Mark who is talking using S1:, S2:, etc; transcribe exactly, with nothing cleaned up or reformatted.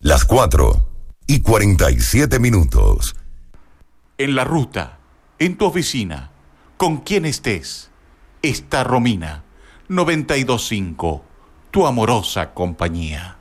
S1: Las cuatro y cuarenta y siete minutos.
S2: En la ruta, en tu oficina, con quien estés, está Romina, noventa y dos punto cinco, tu amorosa compañía.